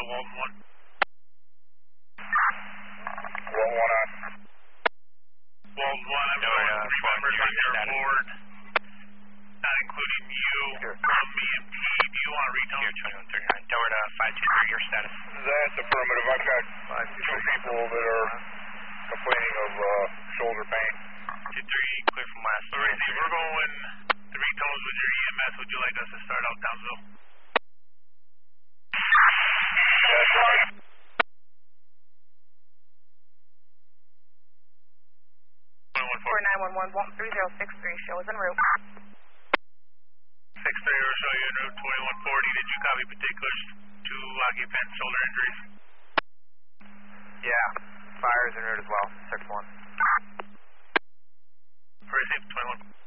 Walton 1. Walton 1 on. Walton 1, I'm showing 3 members on your board, not including you, from me and P. Do you want to retone? Here, 2139. Delaware 523, your status. That's affirmative. I've got 2 people that are complaining of shoulder pain. 2-3, clear from last. Alright, we're going 3 tones with your EMS. Would you like us to start out Townsville? That's right. 4911, Walton 3063, show is en route. 630, show you en route 2140. Did you copy particulars? 2 occupant shoulder injuries? Yeah, fire is en route as well, 6-1. Very safe, 21.